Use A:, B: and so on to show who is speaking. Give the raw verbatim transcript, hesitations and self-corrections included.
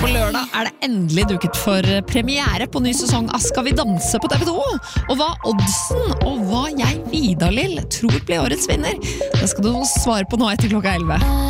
A: På lørdag er det endelig duket for premiere på ny sesong av Skal vi danse på T V to. Og hva oddsen og hva jeg, Vidar Lill, tror blir årets vinner, det skal du svare på nå etter klokka elleve.